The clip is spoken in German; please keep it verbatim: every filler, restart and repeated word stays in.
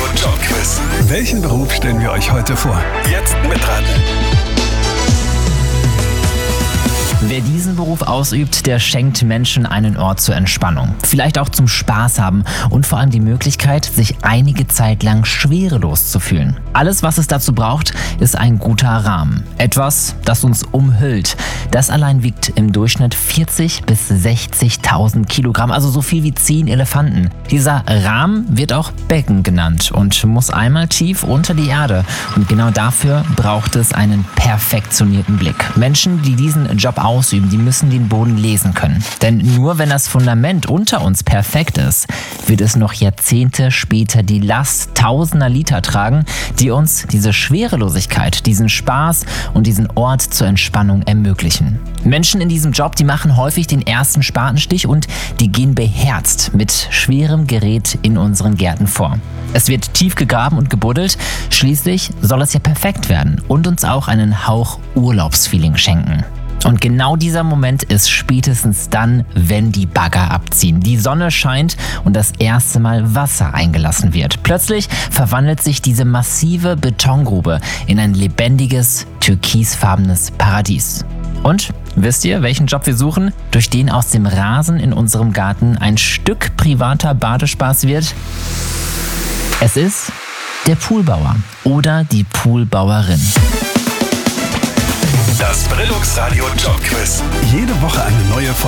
Jobquiz. Welchen Beruf stellen wir euch heute vor? Jetzt mitraten. Wer diesen Beruf ausübt, der schenkt Menschen einen Ort zur Entspannung. Vielleicht auch zum Spaß haben und vor allem die Möglichkeit, sich einige Zeit lang schwerelos zu fühlen. Alles, was es dazu braucht, ist ein guter Rahmen. Etwas, das uns umhüllt. Das allein wiegt im Durchschnitt vierzig bis sechzigtausend Kilogramm, also so viel wie zehn Elefanten. Dieser Rahmen wird auch Becken genannt und muss einmal tief unter die Erde. Und genau dafür braucht es einen perfektionierten Blick. Menschen, die diesen Job ausüben, die müssen den Boden lesen können. Denn nur wenn das Fundament unter uns perfekt ist, wird es noch Jahrzehnte später die Last tausender Liter tragen, die uns diese Schwerelosigkeit, diesen Spaß und diesen Ort zur Entspannung ermöglichen. Menschen in diesem Job, die machen häufig den ersten Spatenstich und die gehen beherzt mit schwerem Gerät in unseren Gärten vor. Es wird tief gegraben und gebuddelt, schließlich soll es ja perfekt werden und uns auch einen Hauch Urlaubsfeeling schenken. Und genau dieser Moment ist spätestens dann, wenn die Bagger abziehen. Die Sonne scheint und das erste Mal Wasser eingelassen wird. Plötzlich verwandelt sich diese massive Betongrube in ein lebendiges, türkisfarbenes Paradies. Und wisst ihr, welchen Job wir suchen, durch den aus dem Rasen in unserem Garten ein Stück privater Badespaß wird? Es ist der Poolbauer oder die Poolbauerin. Das Brillux Radio Jobquiz. Jede Woche eine neue Folge.